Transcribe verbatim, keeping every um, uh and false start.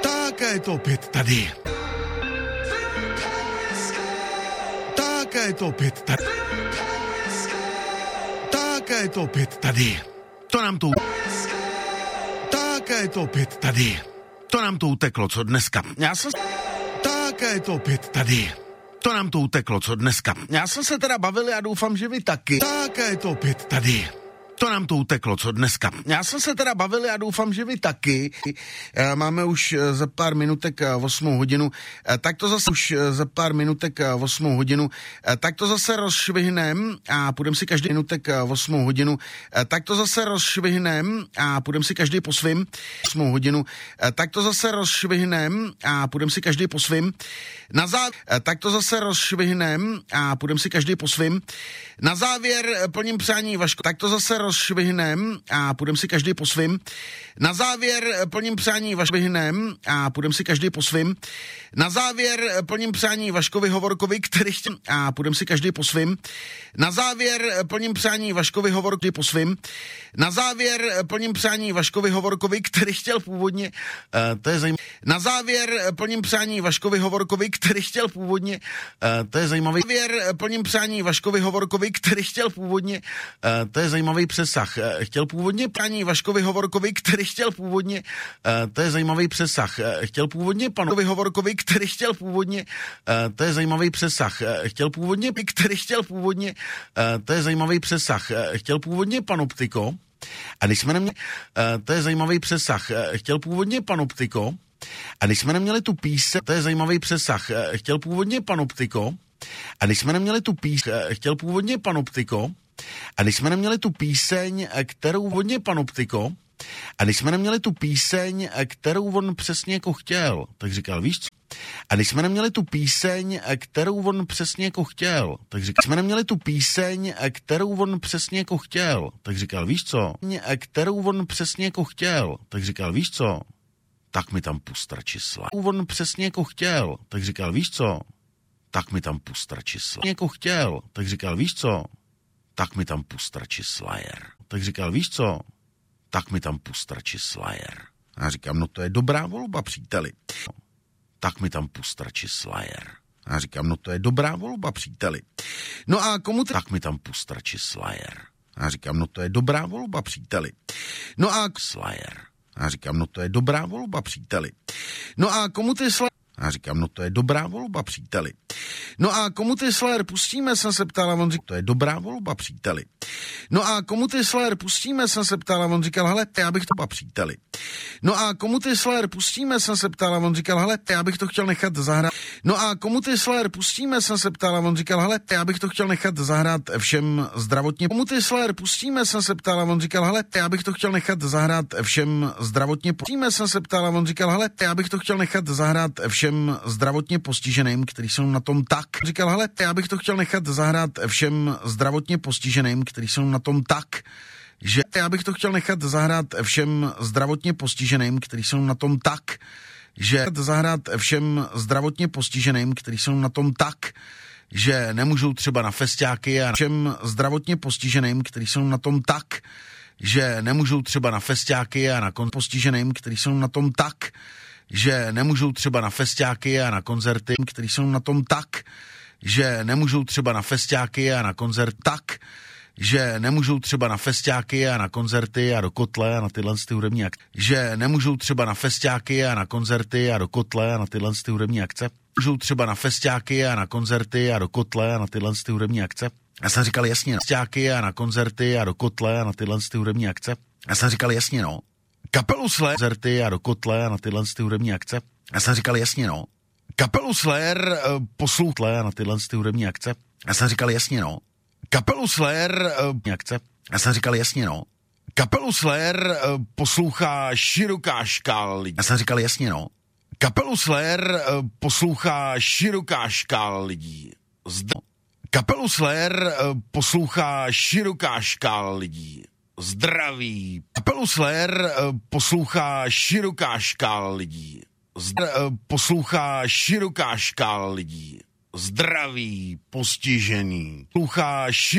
Tak je to opět tady. Tak je to opět tady. Tak je to opět tady. To nám to... Tak je to opět tady. To nám to uteklo, co dneska. Já jsem... Tak je to opět tady. To nám to uteklo, co dneska. Já jsem se teda bavil, já doufám, že vy taky. Tak je to opět tady. To nám to uteklo, co dneska. Já jsem se teda bavil, já doufám, že vy taky. Máme už za pár minutek osmou hodinu, tak to zase už za pár minutek osmou hodinu, tak to zase rozšvihnem a půjdem si každý minutek osmou hodinu, tak to zase rozšvihnem a půjdem si každý po svým osmou hodinu, tak to zase rozšvihnem a půjdem si každý po svým. Na závěr, tak to zase rozšvihnem a půjdem si každý po svým. Na závěr plním přání Vaško, tak to zase rozšvihnem a půjdem si každý po svým. Na závěr plním přání Vaškovihnem a půjdem si každý po svým. Na závěr plním přání Vaškovi Hovorkovi, který chtěl a půjdem si každý po svým. Na závěr plním přání Vaškovi Hovorkovi po svým. Na závěr plním přání Vaškovi Hovorkovi, který chtěl původně, uh, to je zajímavé. Na závěr plním přání Vaškovi Hovorkovi, který chtěl původně, uh, to je zajímavý. Na závěr plním přání Vaškovi Hovorkovi, který chtěl původně, uh, to je zajímavý přesah. Uh, chtěl původně přání Vaškovi Hovorkovi, který chtěl původně, uh, to je zajímavý přesah. Uh, chtěl původně panovi Hovorkovi, který chtěl původně, uh, to je zajímavý přesah. Uh, chtěl původně, který chtěl původně, uh, to je zajímavý přesah. Uh, chtěl původně panoptiko, a když jsme neměli, uh, to je zajímavý přesah. Uh, chtěl původně panoptiko, a když jsme neměli tu píseň, to je zajímavý přesah. Uh, chtěl původně panoptiko, a když jsme neměli tu píseň, uh, chtěl původně panoptiko, a když jsme neměli tu píseň, kterou hodně panoptiko, a když jsme neměli tu píseň, kterou on přesně jako chtěl, tak říkal, víš co? A když jsme neměli tu píseň, kterou on přesně jako chtěl, tak říkal, jsme neměli tu píseň, kterou on přesně jako chtěl, tak říkal, víš co? Kterou on přesně jako chtěl, tak říkal, víš co? Tak mi tam pust radši Slayer. On přesně jako chtěl, tak říkal, víš co? Tak mi tam pust radši Slayer. Jako chtěl, tak říkal, víš co? Tak mi tam pust radši Slayer. Tak říkal, víš co? Tak mi tam pust radši Slayer. A já říkám, no to je dobrá volba, příteli. Tak mi tam pust radši Slayer. A já říkám, no to je dobrá volba, příteli. No a komu ty... Tak mi tam pust radši Slayer. A já říkám, no to je dobrá volba, příteli. No a... Slayer. A já říkám, no to je dobrá volba, příteli. No a komu ty Slayer... A já říkám, no to je dobrá volba, příteli. No a komu ty Slayer pustíme, jsem se ptala, on říkal, to je dobrá volba, příteli. No a komu ty Slayer pustíme, jsem se ptala, on říkal, hele, já bych to byla příteli. No a komu ty Slayer pustíme, jsem se ptala, on říkal, hele, já bych to chtěl nechat zahrát. No a komu ty Slayer pustíme, jsem se ptala, on říkal, hele, já bych to chtěl nechat zahrát všem zdravotně. Komu ty Slayer pustíme, jsem se ptala, on říkal, hele, já bych to chtěl nechat zahrát všem zdravotně. Pustíme, jsem se ptala, on říkal, hele, já bych to chtěl nechat zahrát všem zdravotně postiženým, kteří jsou na tom tak. Říkal, hele, já bych to chtěl nechat zahrát všem zdravotně postiženým, kteří jsou na tom tak, že já bych to chtěl nechat zahrát všem zdravotně postiženým, kteří jsou na tom tak, že zahrát všem zdravotně postiženým, kteří jsou na tom tak, že nemůžou třeba na festiáky a všem zdravotně postiženým, kteří jsou na tom tak, že nemůžou třeba na festiáky a na kon postiženým, kteří jsou na tom tak, že nemůžou třeba na festiáky a na koncerty, kteří jsou na tom tak, že nemůžou třeba na festiáky a na koncert tak, že nemůžou třeba na festiáky a na koncerty a do kotle a na tyhle ty hudební akce. Že nemůžou třeba na festiáky a na koncerty a do kotle a na tyhle ty hudební akce. Můžou třeba na festiáky a na koncerty a do kotle a na tyhle ty hudební akce. Já jsem říkal jasně, no. Festiáky a na koncerty a do kotle a na tyhle ty hudební akce. Já jsem říkal jasně, no. Kapelu Slayer, koncerty a do kotle a na tyhle ty hudební akce. Já jsem říkal jasně, no. Kapelu Slayer uh, poslouchle a na tyhle ty hudební akce. Já jsem říkal jasně, no. Kapelu Slayer uh, akce. Já jsem říkal jasně, no. Kapelu Slayer uh, poslouchá široká škála lidí. Já jsem říkal jasně, no. Kapelu Slayer uh, poslouchá široká škála lidí. Zd- Kapelu Slayer uh, poslouchá široká škála lidí. Zdraví. Kapelu Slayer uh, poslouchá široká škála lidí. Zdra- uh, poslouchá široká škála lidí. Zdraví, postižený. Poslouchá